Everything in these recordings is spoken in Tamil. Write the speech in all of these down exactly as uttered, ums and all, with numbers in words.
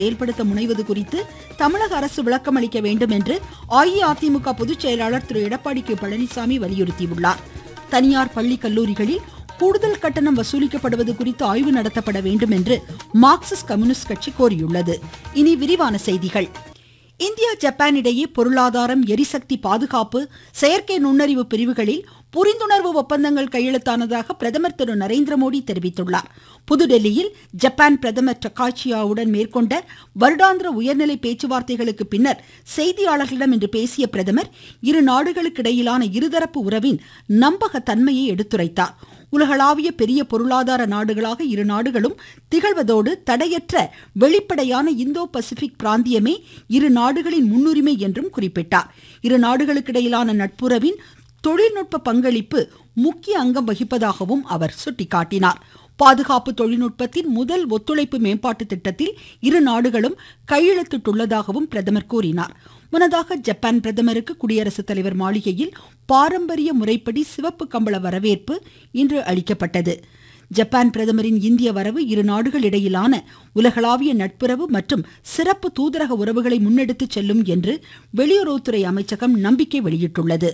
செயல்படுத்த முனைவது குறித்து தமிழக அரசு விளக்கம் அளிக்க வேண்டும் என்று அஇஅதிமுக பொதுச் செயலாளர் திரு எடப்பாடி கே பழனிசாமி வலியுறுத்தியுள்ளார். தனியார் பள்ளி கல்லூரிகளில் கூடுதல் கட்டணம் வசூலிக்கப்படுவது குறித்து ஆய்வு நடத்தப்பட வேண்டும் என்று மார்க்சிஸ்ட் கம்யூனிஸ்ட் கட்சி கோரியுள்ளது. இனி விரிவான செய்திகள். இந்தியா ஜப்பான் இடையே பொருளாதாரம், எரிசக்தி, பாதுகாப்பு, செயற்கை நுண்ணறிவு பிரிவுகளில் புரிந்துணர்வு ஒப்பந்தங்கள் கையெழுத்தானதாக பிரதமர் திரு நரேந்திர மோடி தெரிவித்துள்ளார். புதுடெல்லியில் ஜப்பான் பிரதமர் டக்காச்சியாவுடன் மேற்கொண்ட வருடாந்திர உயர்நிலை பேச்சுவார்த்தைகளுக்கு பின்னர் செய்தியாளர்களிடம் இன்று பேசிய பிரதமர் இரு நாடுகளுக்கிடையிலான இருதரப்பு உறவின் நம்பகத்தன்மையை எடுத்துரைத்தார். உலகளாவிய பெரிய பொருளாதார நாடுகளாக இரு நாடுகளும் திகழ்வதோடு தடையற்ற வெளிப்படையான இந்தோ பசிபிக் பிராந்தியமே இரு நாடுகளின் முன்னுரிமை என்றும் குறிப்பிட்டார். இரு நாடுகளுக்கிடையிலான நட்புறவின் தொழில்நுட்ப பங்களிப்பு முக்கிய அங்கம் வகிப்பதாகவும் அவர் சுட்டிக்காட்டினார். பாதுகாப்பு தொழில்நுட்பத்தின் முதல் ஒத்துழைப்பு மேம்பாட்டு திட்டத்தில் இரு நாடுகளும் கையெழுத்திட்டுள்ளதாகவும் பிரதமர் கூறினார். முன்னதாக ஜப்பான் பிரதமருக்கு குடியரசுத் தலைவர் மாளிகையில் பாரம்பரிய முறைப்படி சிவப்பு கம்பள வரவேற்பு இன்று அளிக்கப்பட்டது. ஜப்பான் பிரதமரின் இந்திய வரவு இரு நாடுகள் இடையிலான உலகளாவிய நட்புறவு மற்றும் சிறப்பு தூதரக உறவுகளை முன்னெடுத்து செல்லும் என்று வெளியுறவுத்துறை அமைச்சகம் நம்பிக்கை வெளியிட்டுள்ளது.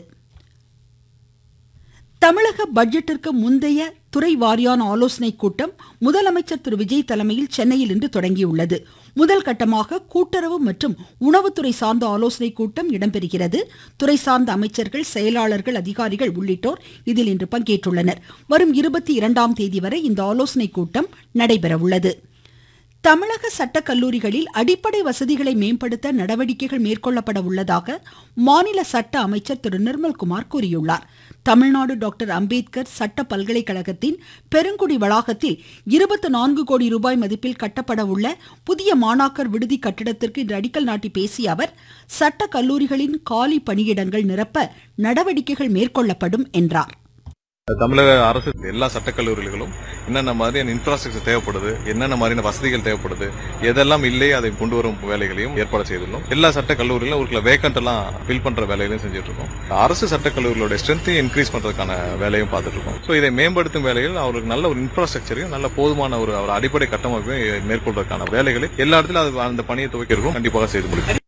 தமிழக பட்ஜெட்டிற்கு முந்தைய துறை வாரியான ஆலோசனை கூட்டம் முதலமைச்சர் திரு விஜய் தலைமையில் சென்னையில் இன்று தொடங்கியுள்ளது. முதல் கட்டமாக கூட்டுறவு மற்றும் உணவுத்துறை சார்ந்த ஆலோசனை கூட்டம் இடம்பெறுகிறது. துறை சார்ந்த அமைச்சர்கள், செயலாளர்கள், அதிகாரிகள் உள்ளிட்டோர் இதில் இன்று பங்கேற்றுள்ளனர். வரும் இருபத்தி இரண்டாம் தேதி வரை இந்த ஆலோசனை கூட்டம் நடைபெற உள்ளது. தமிழக சட்ட கல்லூரிகளில் அடிப்படை வசதிகளை மேம்படுத்த நடவடிக்கைகள் மேற்கொள்ளப்பட உள்ளதாக மாநில சட்ட அமைச்சர் திரு நிர்மல்குமார் கூறியுள்ளார். தமிழ்நாடு டாக்டர் அம்பேத்கர் சட்ட பல்கலைக்கழகத்தின் பெருங்குடி வளாகத்தில் இருபத்தி நான்கு கோடி ரூபாய் மதிப்பில் கட்டப்பட உள்ள புதிய மாணாக்கர் விடுதி கட்டிடத்திற்கு இன்று அடிக்கல் நாட்டி பேசிய அவர், சட்ட கல்லூரிகளின் காலி பணியிடங்கள் நிரப்ப நடவடிக்கைகள் மேற்கொள்ளப்படும் என்றார். தமிழக அரசு எல்லா சட்டக்கல்லூரிகளும் என்னென்ன மாதிரியான இன்ஃப்ராஸ்ட்ரக்சர் தேவைப்படுது, என்னென்ன மாதிரியான வசதிகள் தேவைப்படுது, எதெல்லாம் இல்லை அதை கொண்டு வரும் வேலைகளையும் ஏற்பாடு செய்துள்ளோம். எல்லா சட்டக்கல்லூரிகளும் ஒரு வேக்கண்ட் எல்லாம் ஃபில் பண்ற வேலைகளையும் செஞ்சுட்டு இருக்கோம். அரசு சட்டக்கல்லூரிகளோட ஸ்ட்ரென்த்தையும் இன்க்ரீஸ் பண்றதுக்கான வேலையும் பார்த்துட்டு இருக்கோம். ஸோ இதை மேம்படுத்தும் வேலைகள் அவருக்கு நல்ல ஒரு இன்ஃப்ராஸ்ட்ரக்சரையும் நல்ல போதுமான ஒரு அடிப்படை கட்டமைப்பையும் மேற்கொள்றதுக்கான வேலைகளை எல்லா இடத்திலும் அந்த பணியை துவக்கிறதும் கண்டிப்பாக செய்து முடிக்கும்.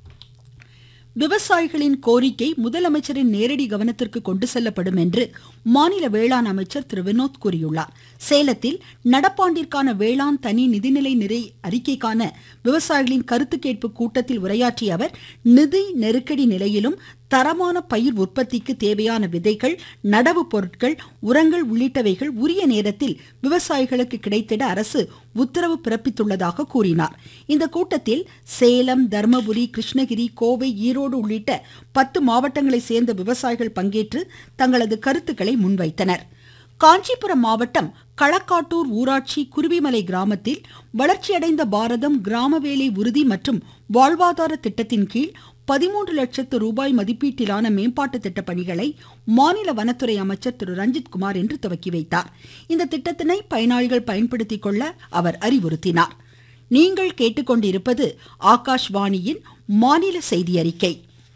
விவசாயிகளின் கோரிக்கை முதலமைச்சரின் நேரடி கவனத்திற்கு கொண்டு செல்லப்படும் என்று மாநில வேளாண் அமைச்சர் திரு வினோத் கூறியுள்ளார். சேலத்தில் நடப்பாண்டிற்கான வேளாண் தனி நிதிநிலை நிறை அறிக்கைக்கான விவசாயிகளின் கருத்து கேட்பு கூட்டத்தில் உரையாற்றிய அவர், நிதி நெருக்கடி நிலையிலும் தரமான பயிர் உற்பத்திக்கு தேவையான விதைகள், நடவு பொருட்கள், உரங்கள் உள்ளிட்டவைகள் உரிய நேரத்தில் விவசாயிகளுக்கு கிடைத்திட அரசு உத்தரவு பிறப்பித்துள்ளதாக கூறினார். இந்த கூட்டத்தில் சேலம், தர்மபுரி, கிருஷ்ணகிரி, கோவை, ஈரோடு உள்ளிட்ட பத்து மாவட்டங்களை சேர்ந்த விவசாயிகள் பங்கேற்று தங்களது கருத்துக்களை முன்வைத்தனர். காஞ்சிபுரம் மாவட்டம் களக்காட்டூர் ஊராட்சி குருவிமலை கிராமத்தில் வளர்ச்சியடைந்த பாரதம் கிராம வேலை உறுதி மற்றும் வாழ்வாதார திட்டத்தின் கீழ் பதிமூன்று லட்சத்து ரூபாய் மதிப்பீட்டிலான மேம்பாட்டு திட்ட பணிகளை மாநில வனத்துறை அமைச்சர் திரு ரஞ்சித் குமார் இன்று துவக்கி வைத்தார். இந்த திட்டத்தினை பயனாளிகள் பயன்படுத்திக் கொள்ள அவர் அறிவுறுத்தினார். நீங்கள் கேட்டுக்கொண்டிருப்பது ஆகாஷ்வாணியின் மாநில செய்தி அறிக்கை.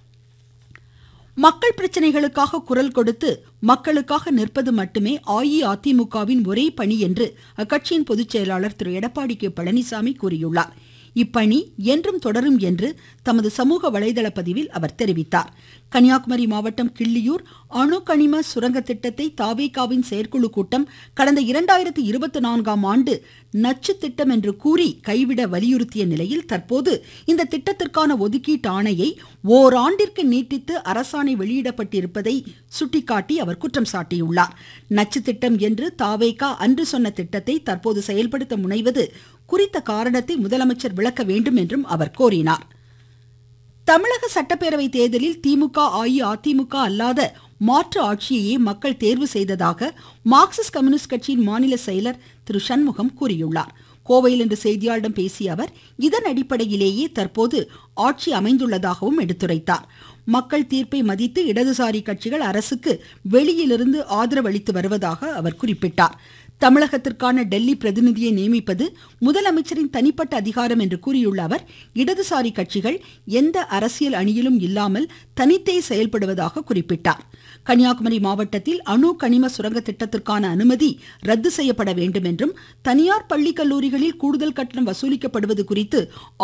மக்கள் பிரச்சனைகளுக்காக குரல் கொடுத்து மக்களுக்காக நிற்பது மட்டுமே அஇஅதிமுகவின் ஒரே பணி என்று அக்கட்சியின் பொதுச் செயலாளர் திரு எடப்பாடி கே பழனிசாமி கூறியுள்ளார். இப்பணி என்றும் தொடரும் என்று தமது சமூக வலைதள பதிவில் அவர் தெரிவித்தார். கன்னியாகுமரி மாவட்டம் கிள்ளியூர் அணு கனிம சுரங்க திட்டத்தை தாவேகாவின் செயற்குழு கூட்டம் கடந்த இரண்டாயிரத்தி இருபத்தி நான்காம் ஆண்டு நச்சு திட்டம் என்று கூறி கைவிட வலியுறுத்திய நிலையில் தற்போது இந்த திட்டத்திற்கான ஒதுக்கீட்டு ஆணையை ஓராண்டிற்கு நீட்டித்து அரசாணை வெளியிடப்பட்டிருப்பதை சுட்டிக்காட்டி அவர் குற்றம் சாட்டியுள்ளார். நச்சு திட்டம் என்று தாவேகா அன்று சொன்ன திட்டத்தை தற்போது செயல்படுத்த முனைவது குறித்த காரணத்தை முதலமைச்சர் விளக்க வேண்டும் என்றும் அவர் கோரினார். தமிழக சட்டப்பேரவை தேர்தலில் திமுக, அஇஅதிமுக அல்லாத மாற்று ஆட்சியையே மக்கள் தேர்வு செய்ததாக மார்க்சிஸ்ட் கம்யூனிஸ்ட் கட்சியின் மாநில செயலர் திரு சண்முகம் கூறியுள்ளார். கோவையில் இன்று செய்தியாளர்களிடம் பேசிய அவர், இதன் அடிப்படையிலேயே தற்போது ஆட்சி அமைந்துள்ளதாகவும் எடுத்துரைத்தார். மக்கள் தீர்ப்பை மதித்து இடதுசாரி கட்சிகள் அரசுக்கு வெளியிலிருந்து ஆதரவு அளித்து வருவதாக அவர் குறிப்பிட்டார். தமிழகத்திற்கான டெல்லி பிரதிநிதியை நியமிப்பது முதலமைச்சரின் தனிப்பட்ட அதிகாரம் என்று கூறியுள்ள அவர், இடதுசாரி கட்சிகள் எந்த அரசியல் அணியிலும் இல்லாமல் தனித்தே செயல்படுவதாக குறிப்பிட்டார். கன்னியாகுமரி மாவட்டத்தில் அணு கனிம சுரங்க திட்டத்திற்கான அனுமதி ரத்து செய்யப்பட வேண்டும் என்றும் தனியார் பள்ளி கல்லூரிகளில் கூடுதல் கட்டணம் வசூலிக்கப்படுவது குறித்து